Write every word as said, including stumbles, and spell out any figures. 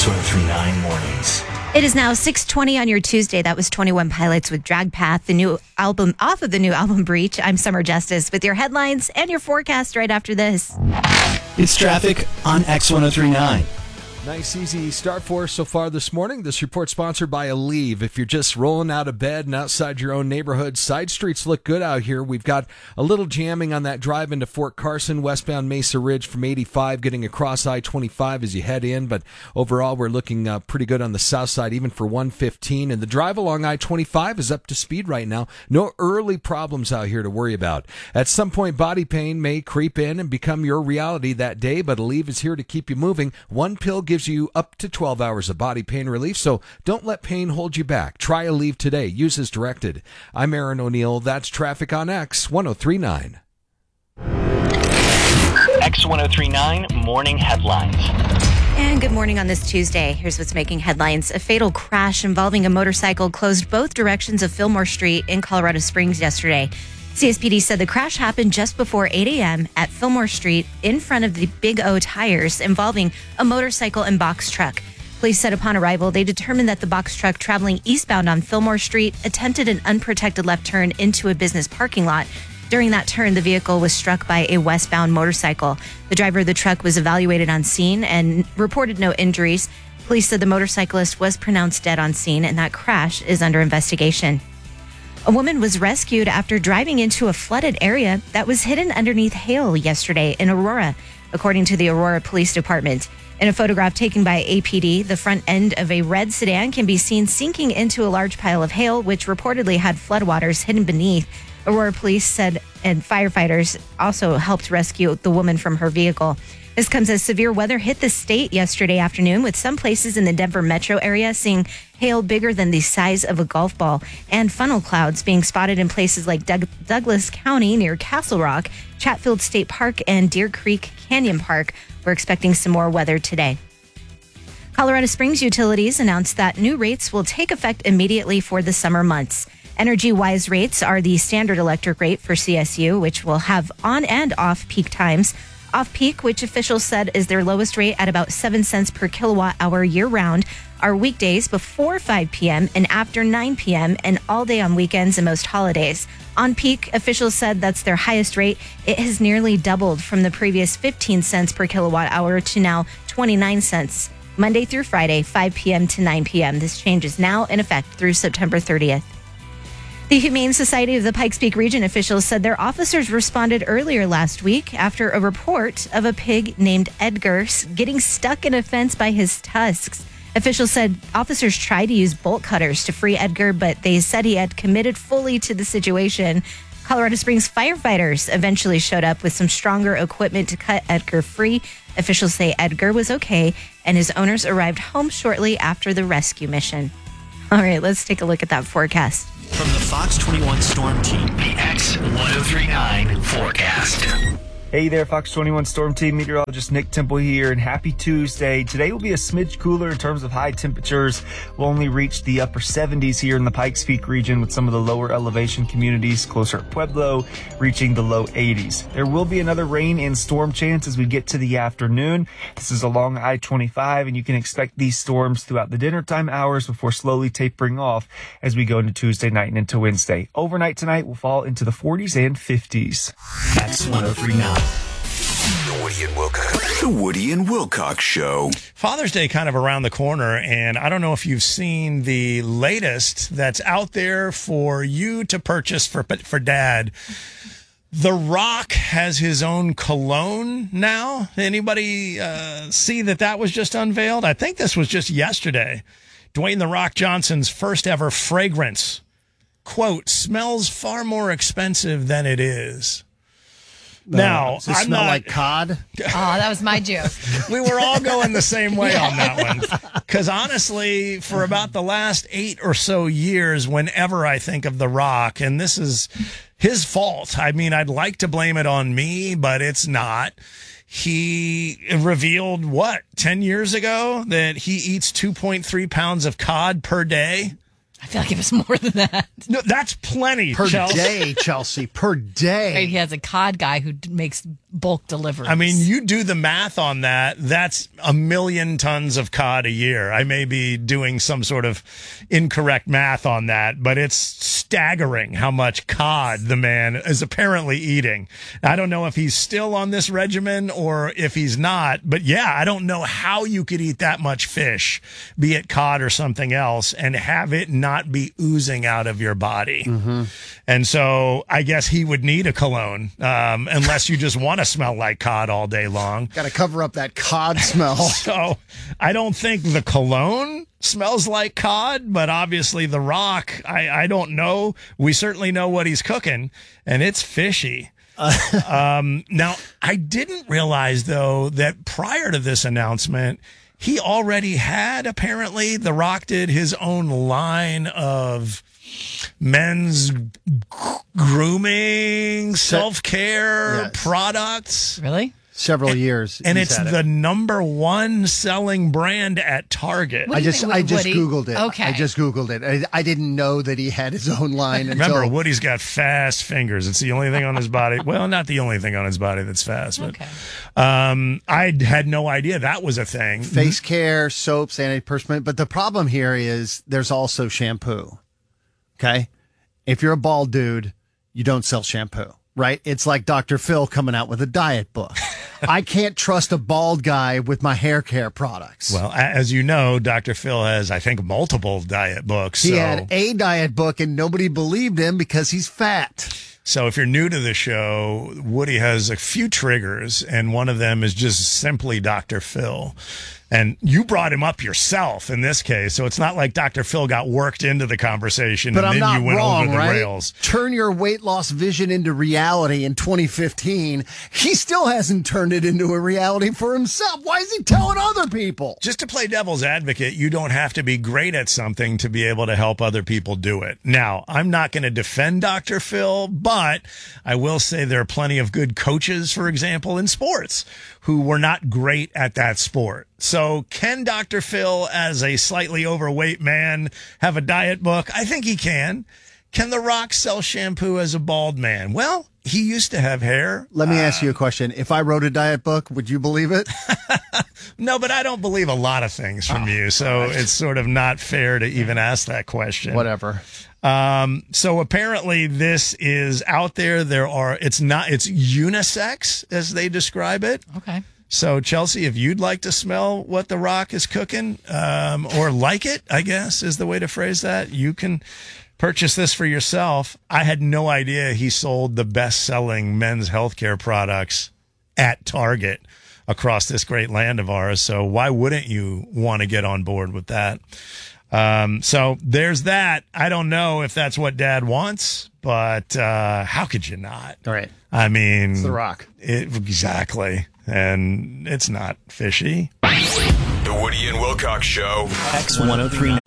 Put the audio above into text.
X one oh three point nine Mornings. It is now six twenty on your Tuesday. That was twenty-one Pilots with Drag Path, the new album off of the new album Breach. I'm Summer Justice with your headlines and your forecast right after this. It's traffic on X one oh three point nine. Nice, easy start for us so far this morning. This report sponsored by Aleve. If you're just rolling out of bed and outside your own neighborhood, side streets look good out here. We've got a little jamming on that drive into Fort Carson, westbound Mesa Ridge from eighty-five, getting across I twenty-five as you head in. But overall, we're looking uh, pretty good on the south side, even for one fifteen. And the drive along I twenty-five is up to speed right now. No early problems out here to worry about. At some point, body pain may creep in and become your reality that day, but Aleve is here to keep you moving. One pill gives you up to twelve hours of body pain relief, so don't let pain hold you back. Try Aleve today. Use as directed. I'm Aaron O'Neill. That's traffic on X one oh three point nine. X one oh three point nine Morning Headlines. And good morning on this Tuesday. Here's what's making headlines. A fatal crash involving a motorcycle closed both directions of Fillmore Street in Colorado Springs yesterday. C S P D said the crash happened just before eight a.m. at Fillmore Street in front of the Big O tires, involving a motorcycle and box truck. Police said upon arrival, they determined that the box truck traveling eastbound on Fillmore Street attempted an unprotected left turn into a business parking lot. During that turn, the vehicle was struck by a westbound motorcycle. The driver of the truck was evaluated on scene and reported no injuries. Police said the motorcyclist was pronounced dead on scene, and that crash is under investigation. A woman was rescued after driving into a flooded area that was hidden underneath hail yesterday in Aurora, according to the Aurora Police Department. In a photograph taken by A P D, the front end of a red sedan can be seen sinking into a large pile of hail, which reportedly had floodwaters hidden beneath. Aurora Police said, and firefighters also helped rescue the woman from her vehicle. This comes as severe weather hit the state yesterday afternoon, with some places in the Denver metro area seeing hail bigger than the size of a golf ball, and funnel clouds being spotted in places like Doug- Douglas County near Castle Rock, Chatfield State Park, and Deer Creek Canyon Park. We're expecting some more weather today. Colorado Springs Utilities announced that new rates will take effect immediately for the summer months. Energy-wise rates are the standard electric rate for C S U, which will have on and off peak times. Off-peak, which officials said is their lowest rate at about seven cents per kilowatt hour year-round, are weekdays before five p.m. and after nine p.m. and all day on weekends and most holidays. On peak, officials said that's their highest rate. It has nearly doubled from the previous fifteen cents per kilowatt hour to now twenty-nine cents. Monday through Friday, five p.m. to nine p.m. This change is now in effect through September thirtieth. The Humane Society of the Pikes Peak region officials said their officers responded earlier last week after a report of a pig named Edgar getting stuck in a fence by his tusks. Officials said officers tried to use bolt cutters to free Edgar, but they said he had committed fully to the situation. Colorado Springs firefighters eventually showed up with some stronger equipment to cut Edgar free. Officials say Edgar was okay, and his owners arrived home shortly after the rescue mission. All right, let's take a look at that forecast. From the Fox twenty-one Storm Team, the X one oh three point nine forecast. Hey there, Fox twenty-one Storm Team meteorologist Nick Temple here, and happy Tuesday. Today will be a smidge cooler in terms of high temperatures. We'll only reach the upper seventies here in the Pikes Peak region, with some of the lower elevation communities closer at Pueblo reaching the low eighties. There will be another rain and storm chance as we get to the afternoon. This is along I twenty-five, and you can expect these storms throughout the dinner time hours before slowly tapering off as we go into Tuesday night and into Wednesday. Overnight tonight will fall into the forties and fifties. X one oh three point nine. The Woody and Wilcox. The Woody and Wilcox Show. Father's Day kind of around the corner, and I don't know if you've seen the latest that's out there for you to purchase for for Dad. The Rock has his own cologne now. Anybody uh, see that that was just unveiled? I think this was just yesterday. Dwayne The Rock Johnson's first ever fragrance. Quote, smells far more expensive than it is. Now, does it I'm smell not, like cod? Oh, that was my joke. We were all going the same way on that one. Because honestly, for about the last eight or so years, whenever I think of The Rock, and this is his fault. I mean, I'd like to blame it on me, but it's not. He revealed, what, ten years ago, that he eats two point three pounds of cod per day? I feel like it was more than that. No, that's plenty, Per Chelsea. day, Chelsea. Per day. He has a cod guy who d- makes bulk deliveries. I mean, you do the math on that. That's a million tons of cod a year. I may be doing some sort of incorrect math on that, but it's staggering how much cod the man is apparently eating. I don't know if he's still on this regimen or if he's not, but yeah, I don't know how you could eat that much fish, be it cod or something else, and have it not be oozing out of your body. Mm-hmm. And so I guess he would need a cologne, um, unless you just want to smell like cod all day long. Got to cover up that cod smell. So I don't think the cologne smells like cod, but obviously The Rock, I, I don't know. We certainly know what he's cooking, and it's fishy. um, now, I didn't realize, though, that prior to this announcement, he already had, apparently, The Rock did his own line of men's g- grooming, self-care Yes. products. Really? Several years. And he's it's had it. the number one selling brand at Target. What I do you just think, I just Woody? Googled it. Okay. I just Googled it. I, I didn't know that he had his own line until Remember, Woody's got fast fingers. It's the only thing on his body. Well, not the only thing on his body that's fast, but Okay. um, I had no idea that was a thing. face care, soaps, antiperspirant. But the problem here is there's also shampoo. Okay? If you're a bald dude, you don't sell shampoo, right? It's like Doctor Phil coming out with a diet book. I can't trust a bald guy with my hair care products. Well, a- as you know, Doctor Phil has, I think, multiple diet books. He so, had a diet book and nobody believed him because he's fat. so if you're new to the show, Woody has a few triggers, and one of them is just simply Doctor Phil. And you brought him up yourself in this case, so it's not like Doctor Phil got worked into the conversation But and I'm then not you went wrong, over the right? rails. Turn your weight loss vision into reality in twenty fifteen. He still hasn't turned it into a reality for himself. Why is he telling other people? Just to play devil's advocate, you don't have to be great at something to be able to help other people do it. Now, I'm not going to defend Doctor Phil, but I will say there are plenty of good coaches, for example, in sports who were not great at that sport. So can Doctor Phil, as a slightly overweight man, have a diet book? I think he can. Can The Rock sell shampoo as a bald man? Well, he used to have hair. Let me ask you a question. If I wrote a diet book, would you believe it? No, but I don't believe a lot of things from Oh, you, so right. it's sort of not fair to even ask that question. Whatever. Um, so apparently this is out there. There are, it's not, it's unisex as they describe it. Okay. So Chelsea, if you'd like to smell what The Rock is cooking, um, or like it, I guess is the way to phrase that, you can purchase this for yourself. I had no idea he sold the best selling men's healthcare products at Target across this great land of ours. So why wouldn't you want to get on board with that? Um, so there's that. I don't know if that's what Dad wants, but uh, how could you not? All right. I mean, It's The Rock. It, exactly. And it's not fishy. The Woody and Wilcox Show. X one oh three.